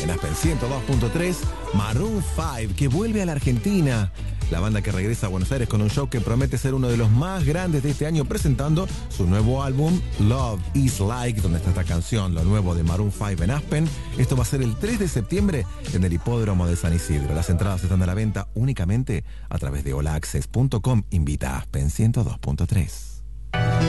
en Aspen 102.3, Maroon 5, que vuelve a la Argentina. La banda que regresa a Buenos Aires con un show que promete ser uno de los más grandes de este año, presentando su nuevo álbum, Love Is Like, donde está esta canción, lo nuevo de Maroon 5 en Aspen. Esto va a ser el 3 de septiembre en el Hipódromo de San Isidro. Las entradas están a la venta únicamente a través de holaccess.com. Invita a Aspen 102.3.